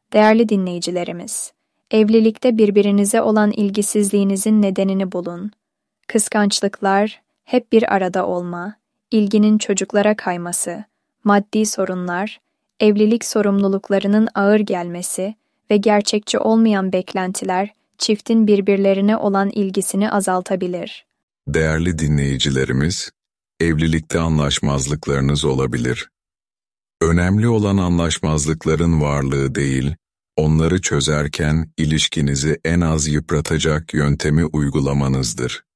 Değerli dinleyicilerimiz, evlilikte birbirinize olan ilgisizliğinizin nedenini bulun. Kıskançlıklar, hep bir arada olma, ilginin çocuklara kayması, maddi sorunlar, evlilik sorumluluklarının ağır gelmesi ve gerçekçi olmayan beklentiler çiftin birbirlerine olan ilgisini azaltabilir. Değerli dinleyicilerimiz, evlilikte anlaşmazlıklarınız olabilir. Önemli olan anlaşmazlıkların varlığı değil, onları çözerken ilişkinizi en az yıpratacak yöntemi uygulamanızdır.